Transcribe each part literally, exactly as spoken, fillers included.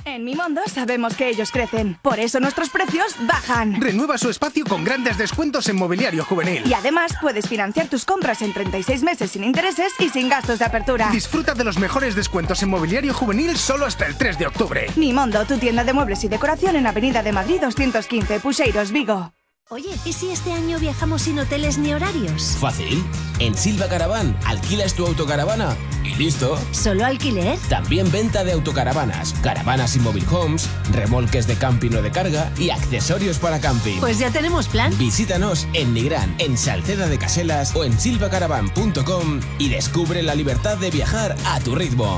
En Mimondo sabemos que ellos crecen, por eso nuestros precios bajan. Renueva su espacio con grandes descuentos en mobiliario juvenil. Y además puedes financiar tus compras en treinta y seis meses sin intereses y sin gastos de apertura. Disfruta de los mejores descuentos en mobiliario juvenil solo hasta el tres de octubre. Mimondo, tu tienda de muebles y decoración en Avenida de Madrid doscientos quince, Pucheiros, Vigo. Oye, ¿y si este año viajamos sin hoteles ni horarios? Fácil. En Silva Caravan alquilas tu autocaravana y listo. ¿Solo alquiler? También venta de autocaravanas, caravanas y mobile homes, remolques de camping o de carga y accesorios para camping. Pues ya tenemos plan. Visítanos en Nigrán, en Salceda de Caselas o en silvacaravan punto com y descubre la libertad de viajar a tu ritmo.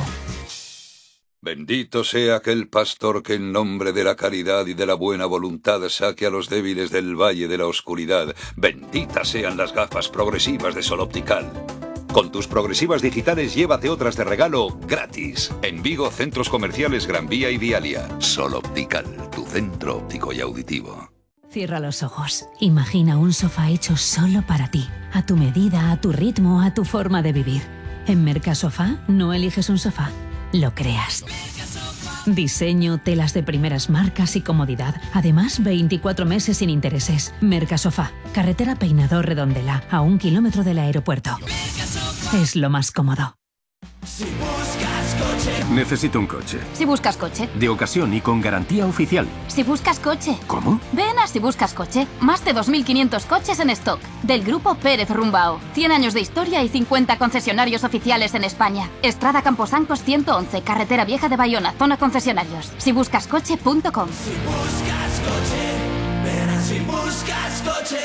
Bendito sea aquel pastor que en nombre de la caridad y de la buena voluntad saque a los débiles del valle de la oscuridad. Benditas sean las gafas progresivas de Sol Optical. Con tus progresivas digitales llévate otras de regalo gratis. En Vigo, centros comerciales Gran Vía y Vialia. Sol Optical, tu centro óptico y auditivo. Cierra los ojos. Imagina un sofá hecho solo para ti. A tu medida, a tu ritmo, a tu forma de vivir. En Mercasofá no eliges un sofá. Lo creas. Diseño, telas de primeras marcas y comodidad. Además, veinticuatro meses sin intereses. Mercasofá, carretera Peinador Redondela, a un kilómetro del aeropuerto. Es lo más cómodo. Si buscas coche. Necesito un coche. Si buscas coche. De ocasión y con garantía oficial. Si buscas coche. ¿Cómo? Ven a Si Buscas Coche. Más de dos mil quinientos coches en stock. Del grupo Pérez Rumbao. cien años de historia y cincuenta concesionarios oficiales en España. Estrada Camposancos ciento once, Carretera Vieja de Bayona, zona concesionarios. si buscas coche punto com. Si buscas coche, ven a Si Buscas Coche.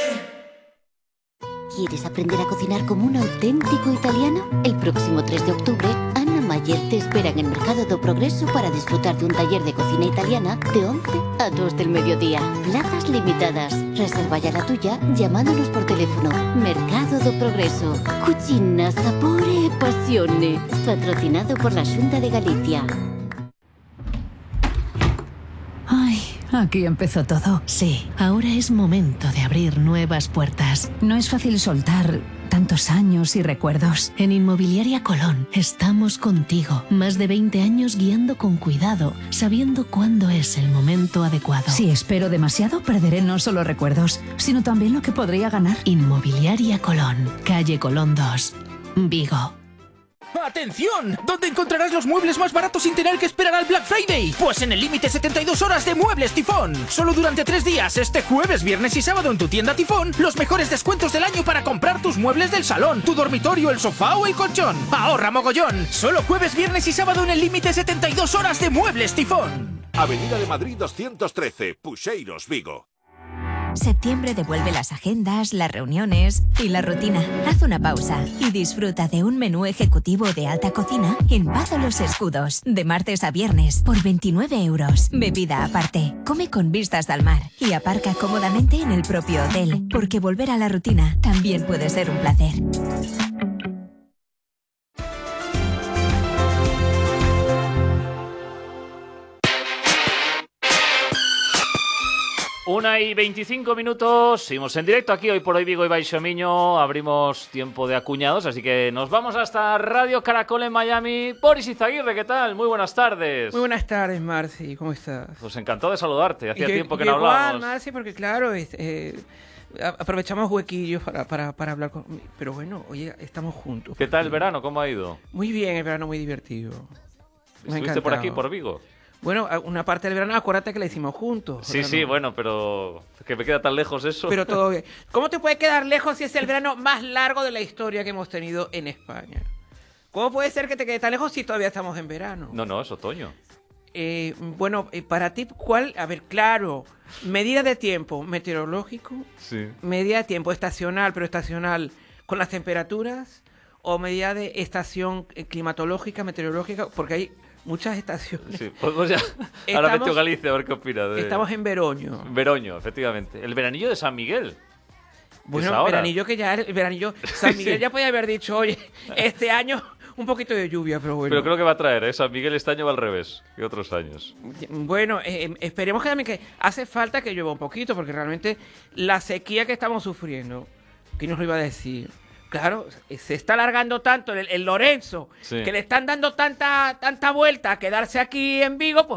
¿Quieres aprender a cocinar como un auténtico italiano? El próximo tres de octubre, Anna Mayer te espera en el Mercado do Progreso para disfrutar de un taller de cocina italiana de once a dos del mediodía. Plazas limitadas. Reserva ya la tuya llamándonos por teléfono. Mercado do Progreso. Cucina, sapore e passione. Patrocinado por la Xunta de Galicia. Ay, aquí empezó todo. Sí, ahora es momento de abrir nuevas puertas. No es fácil soltar tantos años y recuerdos. En Inmobiliaria Colón estamos contigo. Más de veinte años guiando con cuidado, sabiendo cuándo es el momento adecuado. Si espero demasiado, perderé no solo recuerdos, sino también lo que podría ganar. Inmobiliaria Colón, calle Colón dos, Vigo. ¡Atención! ¿Dónde encontrarás los muebles más baratos sin tener que esperar al Black Friday? Pues en el límite setenta y dos horas de Muebles Tifón. Solo durante tres días, este jueves, viernes y sábado en tu tienda Tifón, los mejores descuentos del año para comprar tus muebles del salón, tu dormitorio, el sofá o el colchón. ¡Ahorra mogollón! Solo jueves, viernes y sábado en el límite setenta y dos horas de Muebles Tifón. Avenida de Madrid doscientos trece, Pucheiros, Vigo. Septiembre devuelve las agendas, las reuniones y la rutina. Haz una pausa y disfruta de un menú ejecutivo de alta cocina en Bazo Los Escudos, de martes a viernes, por veintinueve euros. Bebida aparte, come con vistas al mar y aparca cómodamente en el propio hotel, porque volver a la rutina también puede ser un placer. Una y veinticinco minutos, seguimos en directo aquí hoy por hoy Vigo y Baixo Miño, abrimos tiempo de acuñados, así que nos vamos hasta Radio Caracol en Miami. Boris Izaguirre, ¿qué tal? Muy buenas tardes. Muy buenas tardes, Marci, ¿cómo estás? Pues encantado de saludarte, hacía que, tiempo que, que no hablábamos. Igual, Marci, porque claro, es, eh, aprovechamos huequillos para, para, para hablar con... Pero bueno, oye, estamos juntos. ¿Qué tal el verano? ¿Cómo ha ido? Muy bien, el verano muy divertido. Me ¿Estuviste por aquí, por Vigo? Bueno, una parte del verano, acuérdate que la hicimos juntos. Sí, sí, no? Bueno, pero que me queda tan lejos eso. Pero todo bien. ¿Cómo te puede quedar lejos si es el verano más largo de la historia que hemos tenido en España? ¿Cómo puede ser que te quede tan lejos si todavía estamos en verano? No, no, es otoño. Eh, bueno, eh, para ti, ¿cuál? A ver, claro, medida de tiempo meteorológico, sí. Medida de tiempo estacional, pero estacional con las temperaturas, o medida de estación climatológica, meteorológica, porque hay... muchas estaciones. Sí, podemos ya. Ahora vete a Galicia a ver qué opina. De... Estamos en Veroño. Veroño, efectivamente. El veranillo de San Miguel. Bueno, el veranillo que ya. El veranillo. San Miguel sí. Ya podía haber dicho, oye, este año un poquito de lluvia, pero bueno. Pero creo que va a traer, ¿eh? San Miguel este año va al revés que otros años. Bueno, eh, esperemos que también que hace falta que llueva un poquito, porque realmente la sequía que estamos sufriendo, ¿quién nos lo iba a decir? Claro, se está alargando tanto el, el Lorenzo, sí. Que le están dando tanta tanta vuelta a quedarse aquí en Vigo, pues